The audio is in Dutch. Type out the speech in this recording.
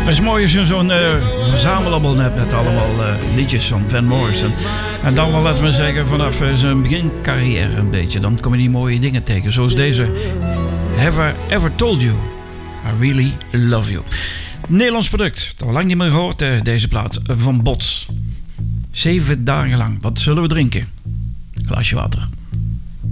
is mooi als je zo'n verzamelalbum hebt met allemaal liedjes van Van Morrison. En dan wel, laten we zeggen, vanaf zijn begincarrière een beetje. Dan kom je die mooie dingen tegen. Zoals deze. Have I Ever Told You I Really Love You. Nederlands product. Dat hebben we lang niet meer gehoord, deze plaat van Bots. 7 dagen lang. Wat zullen we drinken? Glaasje water.